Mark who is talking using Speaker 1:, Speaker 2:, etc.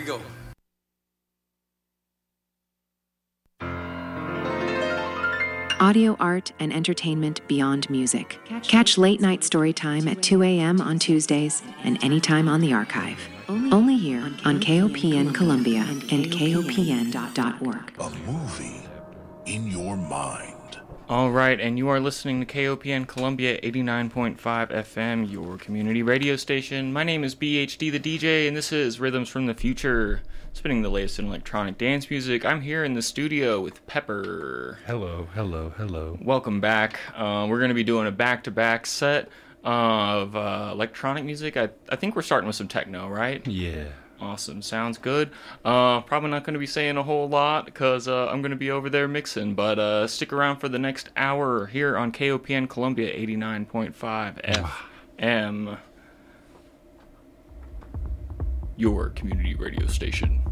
Speaker 1: we go.
Speaker 2: Audio art and entertainment beyond music. Catch late night storytime at 2 a.m. on Tuesdays and anytime on the archive. Only here on KOPN Columbia and KOPN.org.
Speaker 3: A movie in your mind.
Speaker 4: All right, and you are listening to KOPN Columbia 89.5 FM, your community radio station. My name is BHD the DJ, and this is Rhythms from the Future, spinning the latest in electronic dance music. I'm here in the studio with Pepper.
Speaker 5: Hello.
Speaker 4: Welcome back. We're going to be doing a back-to-back set of electronic music. I think we're starting with some techno, right?
Speaker 5: Yeah.
Speaker 4: Awesome. Sounds good. Probably not going to be saying a whole lot because I'm going to be over there mixing, but stick around for the next hour here on KOPN Columbia 89.5 FM, your community radio station.